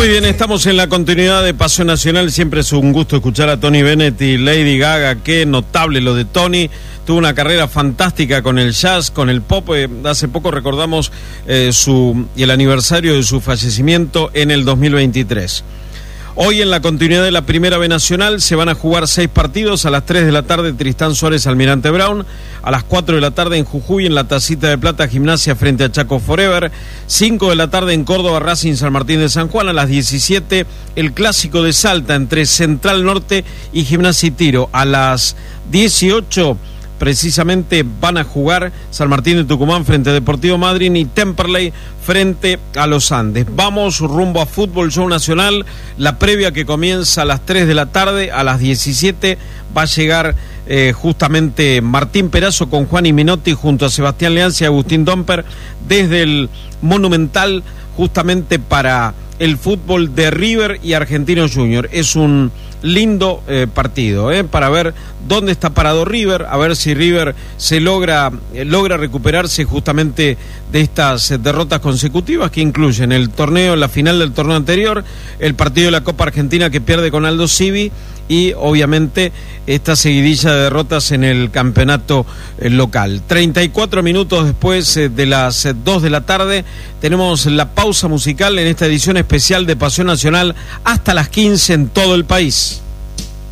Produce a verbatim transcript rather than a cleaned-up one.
Muy bien, estamos en la continuidad de Pasión Nacional. Siempre es un gusto escuchar a Tony Bennett y Lady Gaga. Qué notable lo de Tony. Tuvo una carrera fantástica con el jazz, con el pop. Eh, hace poco recordamos eh, su y el aniversario de su fallecimiento en el dos mil veintitrés. Hoy en la continuidad de la Primera B Nacional se van a jugar seis partidos. A las tres de la tarde Tristán Suárez Almirante Brown, a las cuatro de la tarde en Jujuy en la Tacita de Plata Gimnasia frente a Chaco Forever, cinco de la tarde en Córdoba Racing San Martín de San Juan, a las diecisiete el Clásico de Salta entre Central Norte y Gimnasia y Tiro, a las dieciocho precisamente van a jugar San Martín de Tucumán frente a Deportivo Madryn y Temperley frente a los Andes. Vamos rumbo a Fútbol Show Nacional, la previa que comienza a las tres de la tarde, a las diecisiete va a llegar eh, justamente Martín Perazo con Juan y Minotti junto a Sebastián Leanza y Agustín Domper desde el Monumental justamente para el fútbol de River y Argentinos Juniors. Es un lindo eh, partido eh, para ver dónde está parado River, a ver si River se logra eh, logra recuperarse justamente de estas eh, derrotas consecutivas que incluyen el torneo, la final del torneo anterior, el partido de la Copa Argentina que pierde con Aldo Civi y obviamente esta seguidilla de derrotas en el campeonato eh, local. treinta y cuatro minutos después eh, de las eh, dos de la tarde tenemos la pausa musical en esta edición especial de Pasión Nacional hasta las quince en todo el país.